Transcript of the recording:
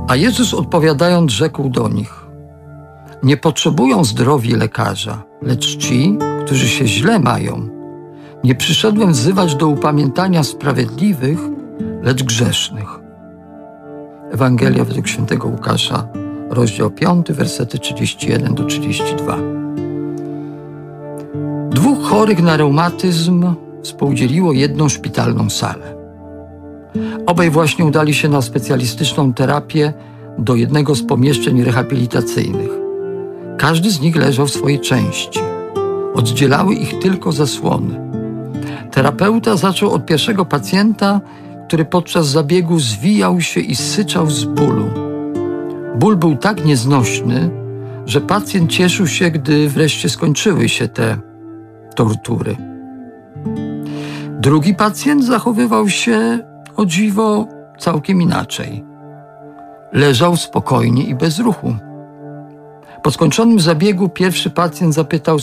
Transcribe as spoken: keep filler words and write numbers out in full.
A Jezus odpowiadając rzekł do nich: nie potrzebują zdrowi lekarza, lecz ci, którzy się źle mają. Nie przyszedłem wzywać do upamiętania sprawiedliwych, lecz grzesznych. Ewangelia według świętego Łukasza, rozdział piąty, wersety trzydziesty jeden do trzydziestu dwóch. Dwóch chorych na reumatyzm współdzieliło jedną szpitalną salę. Obaj właśnie udali się na specjalistyczną terapię do jednego z pomieszczeń rehabilitacyjnych. Każdy z nich leżał w swojej części. Oddzielały ich tylko zasłony. Terapeuta zaczął od pierwszego pacjenta, który podczas zabiegu zwijał się i syczał z bólu. Ból był tak nieznośny, że pacjent cieszył się, gdy wreszcie skończyły się te tortury. Drugi pacjent zachowywał się, o dziwo, całkiem inaczej. Leżał spokojnie i bez ruchu. Po skończonym zabiegu pierwszy pacjent zapytał